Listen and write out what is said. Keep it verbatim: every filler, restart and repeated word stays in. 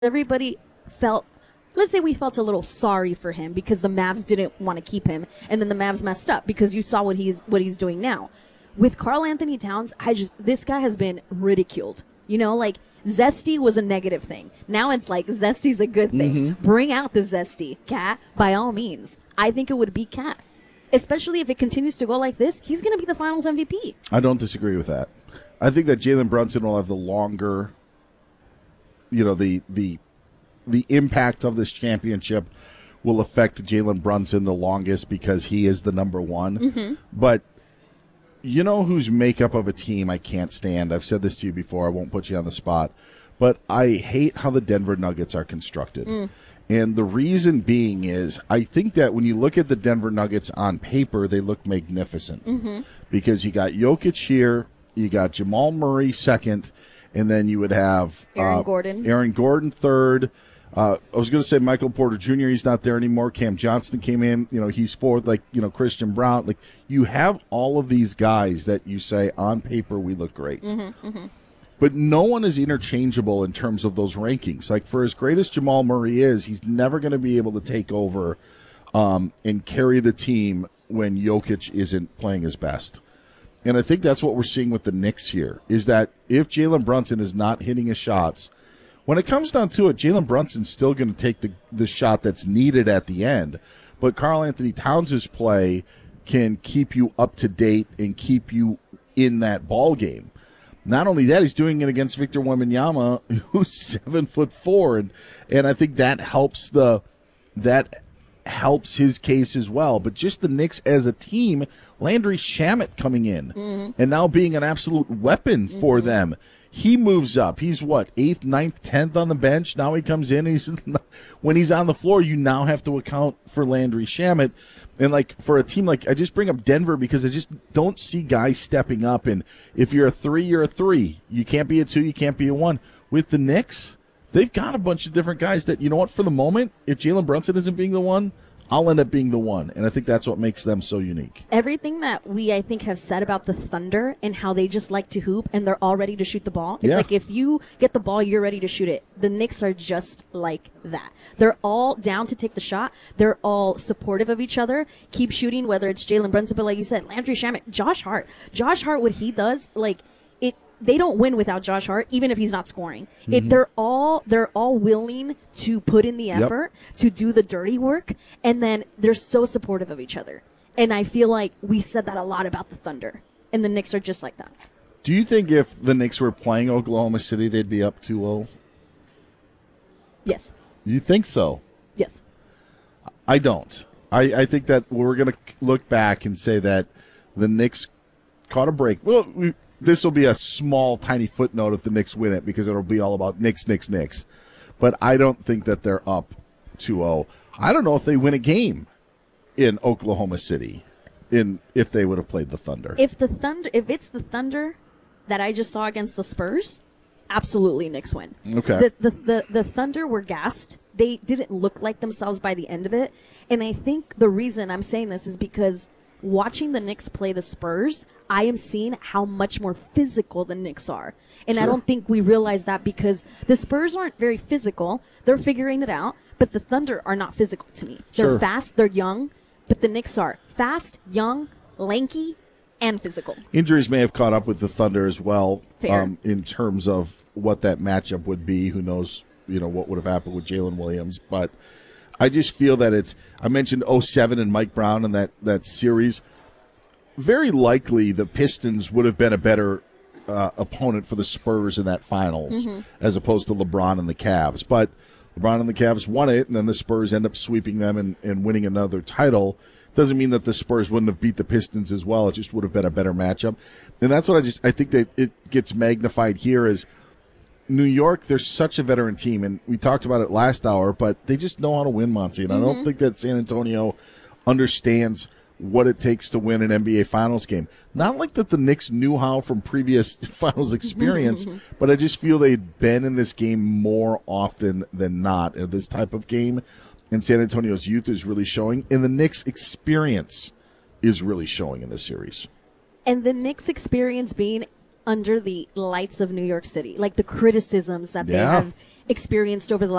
everybody felt, let's say we felt a little sorry for him because the Mavs didn't want to keep him, and then the Mavs messed up because you saw what he's what he's doing now. With Karl Anthony Towns, I just this guy has been ridiculed. You know, like zesty was a negative thing. Now it's like zesty's a good thing. Mm-hmm. Bring out the zesty, Cat, by all means. I think it would be Cat. Especially if it continues to go like this, he's going to be the Finals M V P. I don't disagree with that. I think that Jalen Brunson will have the longer, you know, the the the impact of this championship will affect Jalen Brunson the longest because he is the number one. Mm-hmm. But you know whose makeup of a team I can't stand? I've said this to you before. I won't put you on the spot. But I hate how the Denver Nuggets are constructed. Mm. And the reason being is I think that when you look at the Denver Nuggets on paper, they look magnificent. Mm-hmm. Because you got Jokic here, you got Jamal Murray second, and then you would have Aaron uh, Gordon. Aaron Gordon third. Uh, I was going to say Michael Porter Junior He's not there anymore. Cam Johnson came in. You know, he's fourth, like, you know, Christian Brown. Like, you have all of these guys that you say, on paper, we look great. Mm-hmm, mm-hmm. But no one is interchangeable in terms of those rankings. Like, for as great as Jamal Murray is, he's never going to be able to take over um, and carry the team when Jokic isn't playing his best. And I think that's what we're seeing with the Knicks here, is that if Jalen Brunson is not hitting his shots, when it comes down to it, Jalen Brunson's still going to take the, the shot that's needed at the end. But Karl Anthony Towns' play can keep you up to date and keep you in that ball game. Not only that, he's doing it against Victor Wembanyama, who's seven foot four, and and I think that helps the that helps his case as well. But just the Knicks as a team, Landry Shamet coming in mm-hmm. and now being an absolute weapon for mm-hmm. them. He moves up. He's what, eighth, ninth, tenth on the bench. Now he comes in. He's when he's on the floor, you now have to account for Landry Shamet. And like for a team like I just bring up Denver because I just don't see guys stepping up. And if you're a three, you're a three. You can't be a two. You can't be a one. With the Knicks, they've got a bunch of different guys that, you know what, for the moment, if Jalen Brunson isn't being the one, I'll end up being the one, and I think that's what makes them so unique. Everything that we, I think, have said about the Thunder and how they just like to hoop and they're all ready to shoot the ball. It's yeah. like if you get the ball, you're ready to shoot it. The Knicks are just like that. They're all down to take the shot. They're all supportive of each other. Keep shooting, whether it's Jalen Brunson, but like you said, Landry Shamet, Josh Hart. Josh Hart, what he does, like, it. They don't win without Josh Hart, even if he's not scoring. Mm-hmm. It, they're all they're all willing to put in the effort, yep. to do the dirty work, and then they're so supportive of each other. And I feel like we said that a lot about the Thunder, and the Knicks are just like that. Do you think if the Knicks were playing Oklahoma City, they'd be up two oh? Yes. You think so? Yes. I don't. I, I think that we're going to look back and say that the Knicks caught a break. Well, we This will be a small, tiny footnote if the Knicks win it because it'll be all about Knicks, Knicks, Knicks. But I don't think that they're up two oh. I don't know if they win a game in Oklahoma City in if they would have played the Thunder. If the Thunder, if it's the Thunder that I just saw against the Spurs, absolutely Knicks win. Okay. The, the, the, the Thunder were gassed. They didn't look like themselves by the end of it. And I think the reason I'm saying this is because watching the Knicks play the Spurs, I am seeing how much more physical the Knicks are. And sure. I don't think we realize that because the Spurs aren't very physical. They're figuring it out. But the Thunder are not physical to me. They're sure. fast, they're young. But the Knicks are fast, young, lanky, and physical. Injuries may have caught up with the Thunder as well Fair. Um, in terms of what that matchup would be. Who knows, you know, what would have happened with Jalen Williams. But I just feel that it's – I mentioned oh seven and Mike Brown in that, that series. Very likely the Pistons would have been a better uh, opponent for the Spurs in that finals mm-hmm. as opposed to LeBron and the Cavs. But LeBron and the Cavs won it, and then the Spurs end up sweeping them and, and winning another title. Doesn't mean that the Spurs wouldn't have beat the Pistons as well. It just would have been a better matchup. And that's what I just – I think that it gets magnified here is New York, they're such a veteran team, and we talked about it last hour, but they just know how to win, Monty. And mm-hmm. I don't think that San Antonio understands – what it takes to win an N B A Finals game. Not like that the Knicks knew how from previous Finals experience, but I just feel they'd been in this game more often than not in this type of game. And San Antonio's youth is really showing, and the Knicks' experience is really showing in this series. And the Knicks' experience being under the lights of New York City, like the criticisms that yeah. they have experienced over the